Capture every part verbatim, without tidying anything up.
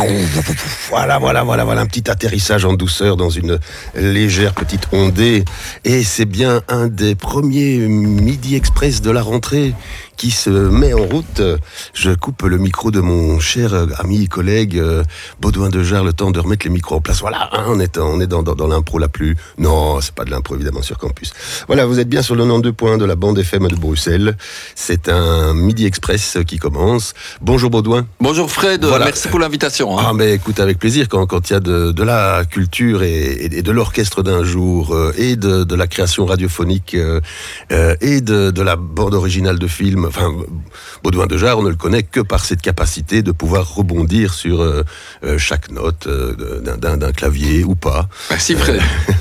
Voilà, voilà, voilà, voilà, un petit atterrissage en douceur dans une légère petite ondée. Et c'est bien un des premiers Midi Express de la rentrée qui se met en route. Je coupe le micro de mon cher ami et collègue Baudouin de Jarre, le temps de remettre les micros en place. Voilà, hein, on est, on est dans, dans, dans l'impro la plus... Non, c'est pas de l'impro, évidemment, sur campus. Voilà, vous êtes bien sur le quatre-vingt-douze point un de la bande F M de Bruxelles. C'est un Midi Express qui commence. Bonjour Baudouin. Bonjour Fred, voilà. Merci pour l'invitation. Hein. Ah, mais écoute, avec plaisir, quand quand il y a de, de la culture et, et de l'orchestre d'un jour, euh, et de, de la création radiophonique, euh, euh, et de, de la bande originale de film. Enfin, Baudouin de Jarre, on ne le connaît que par cette capacité de pouvoir rebondir sur euh, euh, chaque note euh, d'un, d'un, d'un clavier ou pas. Merci Fred.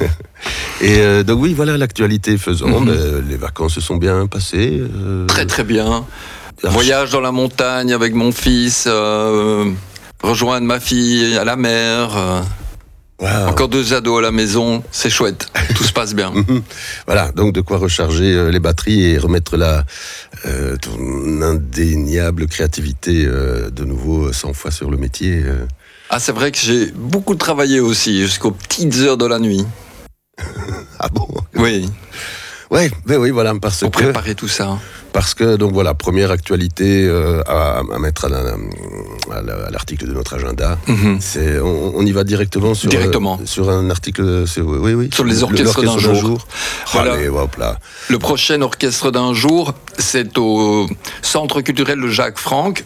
Et euh, donc oui, voilà, l'actualité faisant, mm-hmm. euh, les vacances se sont bien passées. Euh... Très très bien. Voyage dans la montagne avec mon fils, euh, rejoindre ma fille à la mer. Euh... Wow. Encore deux ados à la maison, c'est chouette, tout se passe bien. Voilà, donc de quoi recharger euh, les batteries et remettre la, euh, ton indéniable créativité euh, de nouveau cent fois sur le métier. Euh. Ah, c'est vrai que j'ai beaucoup travaillé aussi, jusqu'aux petites heures de la nuit. Ah bon? Oui. Ouais, ben oui, voilà, parce Pour que... Pour préparer tout ça. Parce que, donc voilà, première actualité euh, à, à mettre à, la, à l'article de notre agenda. Mm-hmm. C'est, on, on y va directement sur, directement. Euh, sur un article... C'est, oui, oui. Sur les orchestres le, l'orchestre d'un, d'un jour. jour. Voilà. Allez, hop là. Le prochain orchestre d'un jour, c'est au Centre culturel de Jacques Franck.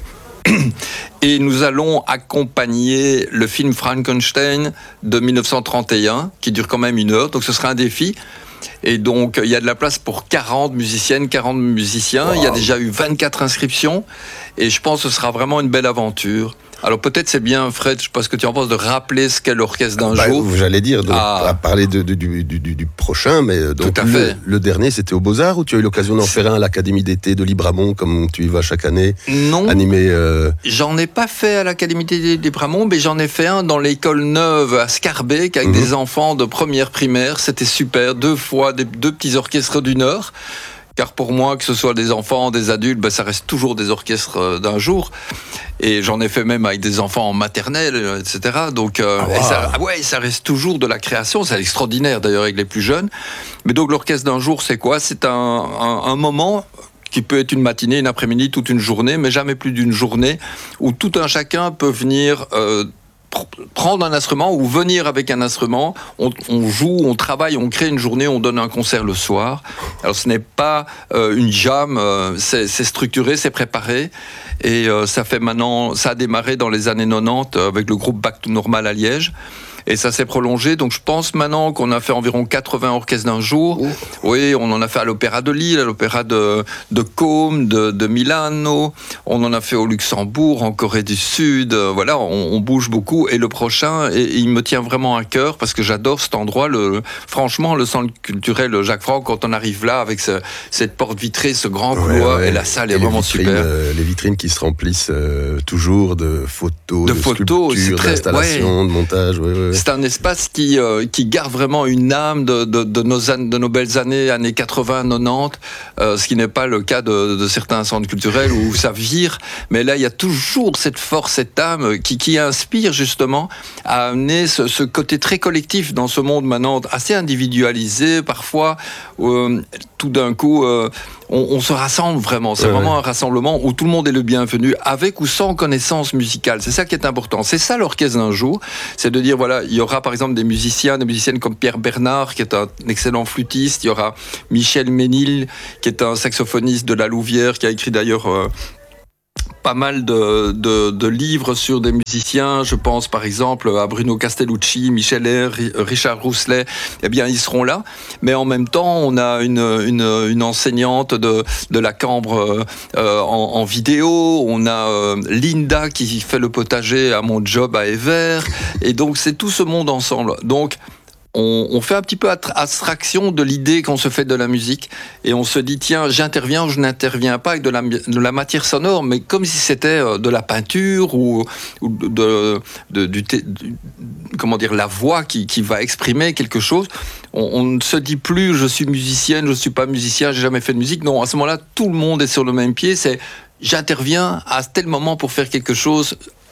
Et nous allons accompagner le film Frankenstein de dix-neuf cent trente et un, qui dure quand même une heure, donc ce sera un défi. Et donc, il y a de la place pour quarante musiciennes, quarante musiciens. Wow. Il y a déjà eu vingt-quatre inscriptions. Et je pense que ce sera vraiment une belle aventure. Alors peut-être c'est bien, Fred, je sais pas ce que tu en penses, de rappeler ce qu'est l'orchestre d'un bah, jour. J'allais dire, de, ah. à parler de, de, du, du, du prochain, mais donc Tout à le, fait. le dernier, c'était au Beaux-Arts, ou tu as eu l'occasion d'en faire un à l'Académie d'été de Libramont, comme tu y vas chaque année? Non, animé, euh... j'en ai pas fait à l'Académie d'été de Libramont, mais j'en ai fait un dans l'école neuve à Scarbeck, avec mm-hmm. des enfants de première primaire. C'était super, deux fois, des, deux petits orchestres d'une heure. Car pour moi, que ce soit des enfants, des adultes, ben ça reste toujours des orchestres d'un jour. Et j'en ai fait même avec des enfants en maternelle, et cetera. Donc, euh, ah, wow. et ça, ah ouais, ça reste toujours de la création. C'est extraordinaire d'ailleurs avec les plus jeunes. Mais donc l'orchestre d'un jour, c'est quoi? C'est un, un, un moment qui peut être une matinée, une après-midi, toute une journée, mais jamais plus d'une journée, où tout un chacun peut venir... Euh, prendre un instrument ou venir avec un instrument, on, on joue, on travaille, on crée une journée, on donne un concert le soir. Alors ce n'est pas euh, une jam, euh, c'est, c'est structuré, c'est préparé, et euh, ça fait maintenant, ça a démarré dans les années quatre-vingt-dix euh, avec le groupe Back to Normal à Liège. Et ça s'est prolongé, donc je pense maintenant qu'on a fait environ quatre-vingts orchestres d'un jour. Oh. Oui, on en a fait à l'Opéra de Lille, à l'Opéra de, de Côme, de, de Milano. On en a fait au Luxembourg, en Corée du Sud. Voilà, on, on bouge beaucoup. Et le prochain, et, il me tient vraiment à cœur parce que j'adore cet endroit. Le, franchement, le centre culturel Jacques Franck, quand on arrive là avec ce, cette porte vitrée, ce grand couloir, ouais, ouais. et la salle et est vraiment vitrines, super. Euh, les vitrines qui se remplissent euh, toujours de photos, de, de, de photos, sculptures, très, d'installations, ouais. de montage. Ouais, ouais. C'est un espace qui, euh, qui garde vraiment une âme de, de, de, nos, an- de nos belles années, années quatre-vingts, quatre-vingt-dix, euh, ce qui n'est pas le cas de, de certains centres culturels où ça vire. Mais là, il y a toujours cette force, cette âme qui, qui inspire justement à amener ce, ce côté très collectif dans ce monde maintenant assez individualisé parfois. Euh, tout d'un coup... Euh, On, on se rassemble vraiment, c'est ouais, vraiment ouais. un rassemblement où tout le monde est le bienvenu, avec ou sans connaissance musicale. C'est ça qui est important. C'est ça l'orchestre d'un jour, c'est de dire voilà, il y aura par exemple des musiciens, des musiciennes comme Pierre Bernard, qui est un excellent flûtiste. Il y aura Michel Ménil, qui est un saxophoniste de la Louvière, qui a écrit d'ailleurs euh, pas mal de, de, de livres sur des musiciens. Je pense par exemple à Bruno Castellucci, Michel Air, Richard Rousselet. Eh bien, ils seront là. Mais en même temps, on a une, une, une enseignante de, de la Cambre euh, en, en vidéo. On a euh, Linda qui fait le potager à mon job à Evere. Et donc, c'est tout ce monde ensemble. Donc, On, on fait un petit peu abstraction de l'idée qu'on se fait de la musique et on se dit tiens, j'interviens ou je n'interviens pas avec de la, de la matière sonore, mais comme si c'était de la peinture ou, ou de, de, du, du, comment dire, la voix qui, qui va exprimer quelque chose. On, on ne se dit plus je suis musicienne, je ne suis pas musicien, j'ai jamais fait de musique. Non, à ce moment-là, tout le monde est sur le même pied. C'est j'interviens à tel moment pour faire quelque chose.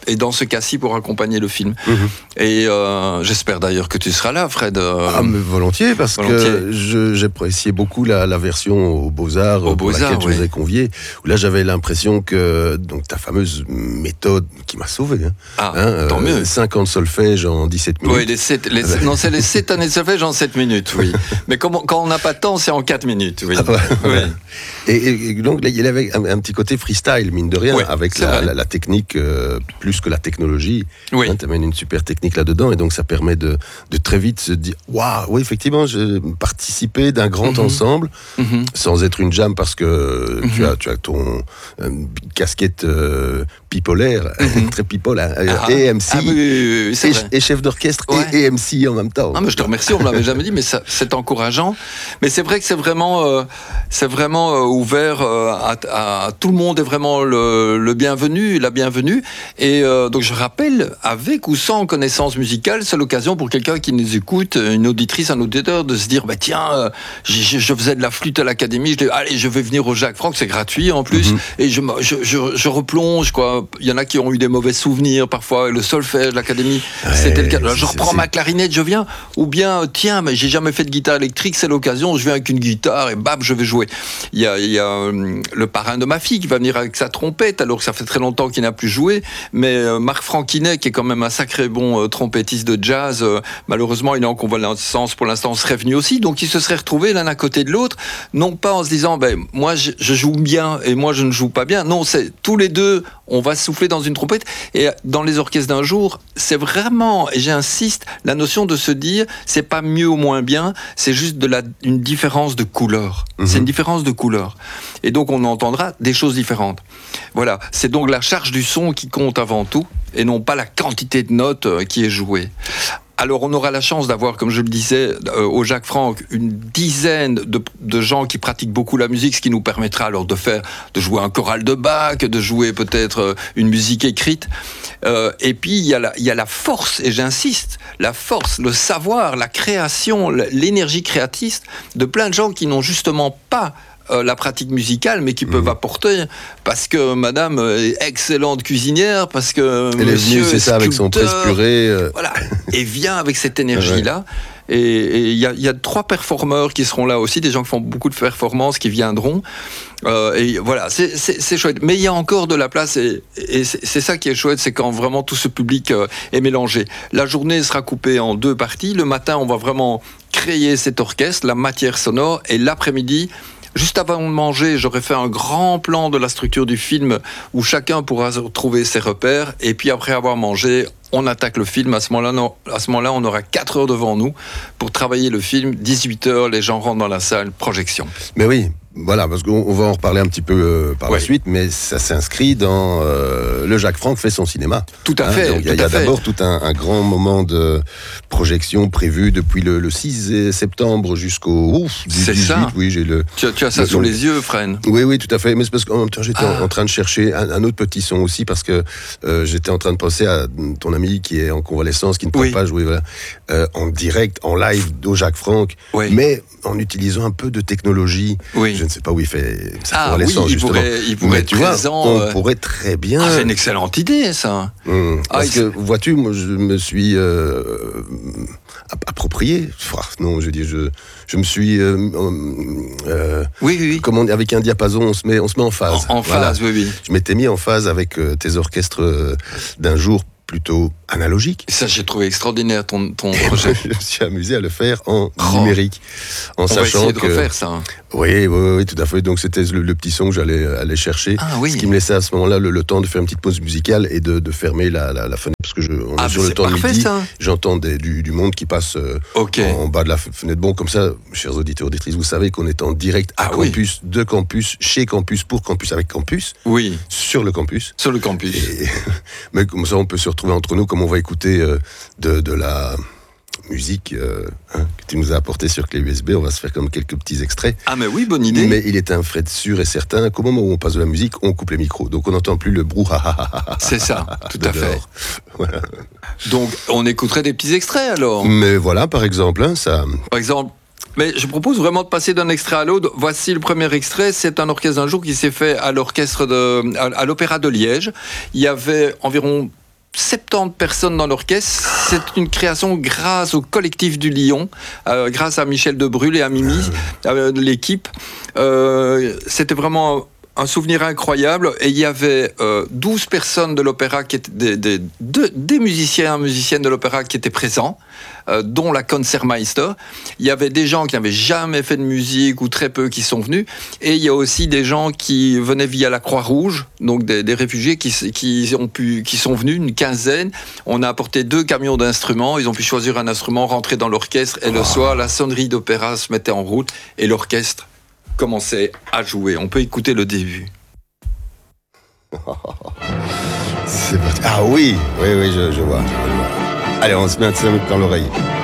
et dans ce cas-ci pour accompagner le film. Mmh. Et euh, j'espère d'ailleurs que tu seras là, Fred. Euh, ah, mais volontiers, parce volontiers. que je, j'appréciais beaucoup la, la version aux Beaux-Arts, au pour Beaux-Arts, laquelle oui. je vous ai convié, où là j'avais l'impression que donc, ta fameuse méthode qui m'a sauvé, hein, ah, hein, tant euh, mieux. cinq ans de solfège en dix-sept minutes. Oui, les sept, les, non, c'est les sept années de solfège en sept minutes, oui. Mais quand, quand on n'a pas de temps, c'est en quatre minutes, oui. Ah, ouais, oui. Ouais. Et, et donc, il y avait un, un petit côté freestyle, mine de rien, ouais, avec la, la, la technique, euh, plus que la technologie. Oui. Hein, tu amènes une super technique là-dedans, et donc ça permet de, de très vite se dire waouh, oui, effectivement, j'ai participé d'un grand mm-hmm. ensemble, mm-hmm. sans être une jam, parce que mm-hmm. tu, as, tu as ton euh, casquette euh, pipolaire, mm-hmm. très people, hein, ah, et M C, ah, oui, oui, oui, et, et chef d'orchestre, ouais. et, et M C en même temps. Ah, mais je te remercie, on ne l'avait jamais dit, mais ça, c'est encourageant. Mais c'est vrai que c'est vraiment, euh, c'est vraiment euh, ouvert euh, à, à, à tout le monde, est vraiment le, le bienvenu, la bienvenue. Et euh, donc je rappelle, avec ou sans connaissance musicale, c'est l'occasion pour quelqu'un qui nous écoute, une auditrice, un auditeur, de se dire bah tiens, euh, je, je faisais de la flûte à l'académie, je dis allez, je vais venir au Jacques Franck, c'est gratuit en plus, mm-hmm. et je, je, je, je replonge quoi. Il y en a qui ont eu des mauvais souvenirs parfois, le solfège, l'académie, ouais, c'était le cas. Là, je reprends c'est, ma c'est... clarinette, je viens, ou bien tiens, mais j'ai jamais fait de guitare électrique, c'est l'occasion, je viens avec une guitare et bam, je vais jouer. Il y a, il y a euh, le parrain de ma fille qui va venir avec sa trompette, alors que ça fait très longtemps qu'il n'a plus joué, mais euh, Marc Franquinet, qui est quand même un sacré bon euh, trompettiste de jazz, euh, malheureusement il est en convalescence pour l'instant, on serait venu aussi, donc ils se seraient retrouvés l'un à côté de l'autre, non pas en se disant ben, moi je, je joue bien et moi je ne joue pas bien, non, c'est tous les deux on va souffler dans une trompette. Et dans les orchestres d'un jour, c'est vraiment, et j'insiste, la notion de se dire c'est pas mieux ou moins bien, c'est juste de la, une différence de couleur. Mmh. C'est une différence de couleur. Et donc on entendra des choses différentes. Voilà, c'est donc la charge du son qui compte avant tout, et non pas la quantité de notes qui est jouée. Alors on aura la chance d'avoir, comme je le disais, euh, au Jacques Franck, une dizaine de, de gens qui pratiquent beaucoup la musique, ce qui nous permettra alors de faire, de jouer un choral de Bach, de jouer peut-être euh, une musique écrite. Euh, et puis il y a la, il y a la force, et j'insiste, la force, le savoir, la création, l'énergie créatrice de plein de gens qui n'ont justement pas Euh, la pratique musicale, mais qui peuvent mmh. apporter, parce que madame est excellente cuisinière, parce que elle monsieur est venue, c'est ça, avec son presse-purée. Euh... Voilà, et vient avec cette énergie-là. Ouais. Et il y, y a trois performeurs qui seront là aussi, des gens qui font beaucoup de performances, qui viendront. Euh, et voilà, c'est, c'est, c'est chouette. Mais il y a encore de la place, et, et c'est, c'est ça qui est chouette, c'est quand vraiment tout ce public euh, est mélangé. La journée sera coupée en deux parties. Le matin, on va vraiment créer cet orchestre, la matière sonore, et l'après-midi, juste avant de manger, j'aurais fait un grand plan de la structure du film où chacun pourra trouver ses repères. Et puis après avoir mangé, on attaque le film. À ce moment-là, non, à ce moment-là, on aura quatre heures devant nous pour travailler le film. dix-huit heures, les gens rentrent dans la salle, projection. Mais oui, voilà, parce qu'on va en reparler un petit peu euh, par ouais. la suite, mais ça s'inscrit dans euh, le Jacques Franck fait son cinéma. Tout à hein, fait. Il y a, y a d'abord tout un, un grand moment de projection prévu depuis le, le six septembre jusqu'au ouf, c'est dix-huit. Ça. Oui, j'ai le. Tu, tu as ça le, sous les yeux, Fren. Oui, oui, tout à fait. Mais c'est parce qu'en même temps, j'étais ah. en, en train de chercher un, un autre petit son aussi, parce que euh, j'étais en train de penser à ton ami qui est en convalescence, qui ne peut oui. pas jouer voilà, euh, en direct, en live au Jacques Franck, oui. mais en utilisant un peu de technologie. Oui. Je ne sais pas où il fait sa ah, convalescence, oui, il justement. Pourrait, il pourrait mais être tu vois, présent. On euh... pourrait très bien. Ah, c'est une excellente idée, ça. Mmh. Ah, parce que, vois-tu, moi, je me suis euh, approprié. Enfin, non, je dis, je, je me suis. Euh, euh, oui, oui, oui. Comment, avec un diapason, on se met, on se met en phase. En, en voilà. phase, oui, oui. Je m'étais mis en phase avec euh, tes orchestres euh, d'un jour plutôt analogique. Ça, j'ai trouvé extraordinaire ton, ton projet. Je me suis amusé à le faire en oh. numérique, en On sachant va essayer que. de refaire ça. Hein. Oui, oui, oui, tout à fait. Donc c'était le, le petit son que j'allais aller chercher, ah, oui. ce qui me laissait à ce moment-là le, le temps de faire une petite pause musicale et de, de fermer la, la, la fenêtre, parce que je, on ah, est sur le temps parfait, de midi. Ça. J'entends des, du, du monde qui passe euh, okay. en, en bas de la fenêtre. Bon, comme ça, chers auditeurs, auditrices, vous savez qu'on est en direct à ah, Campus, oui. de Campus, chez Campus, pour Campus, avec Campus. Oui. Sur le campus. Sur le campus. Et, mais comme ça, on peut se retrouver entre nous, comme on va écouter euh, de, de la musique euh, hein, que tu nous as apporté sur clé U S B. On va se faire comme quelques petits extraits. Ah mais oui, bonne idée. Mais il est un fait sûr et certain qu'au moment où on passe de la musique, on coupe les micros. Donc on n'entend plus le brouhaha. C'est ça, tout à fait. Voilà. Donc on écouterait des petits extraits alors. Mais voilà, par exemple, hein, ça... Par exemple... Mais je propose vraiment de passer d'un extrait à l'autre. Voici le premier extrait. C'est un orchestre d'un jour qui s'est fait à l'orchestre de, à, à l'Opéra de Liège. Il y avait environ soixante-dix personnes dans l'orchestre. C'est une création grâce au collectif du Lion, euh, grâce à Michel Debrul et à Mimi, euh, l'équipe. Euh, c'était vraiment un souvenir incroyable. Et il y avait euh, douze personnes de l'opéra, qui étaient des, des, de, des musiciens et musiciennes de l'opéra qui étaient présents, euh, dont la Concertmeister. Il y avait des gens qui n'avaient jamais fait de musique, ou très peu, qui sont venus. Et il y a aussi des gens qui venaient via la Croix-Rouge, donc des, des réfugiés qui, qui, ont pu, qui sont venus, une quinzaine. On a apporté deux camions d'instruments. Ils ont pu choisir un instrument, rentrer dans l'orchestre. Et le oh. soir, la sonnerie d'opéra se mettait en route. Et l'orchestre commençait à jouer. On peut écouter le début. C'est... Ah oui, oui, oui, je, je vois. Allez, on se met un petit dans l'oreille.